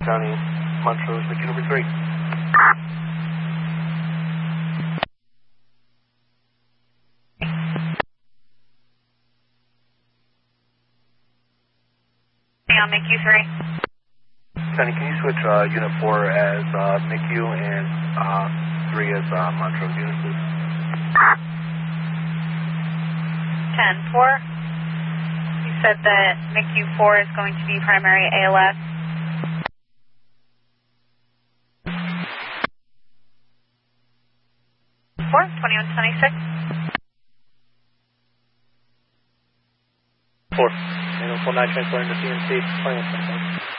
County, Montrose, McHugh number 3. On McHugh 3. County, can you switch Unit 4 as McHugh and 3 as Montrose unit, please? 10-4. You said that McHugh 4 is going to be primary ALS. 2126. 4. 849 transporting to CNC, 2126.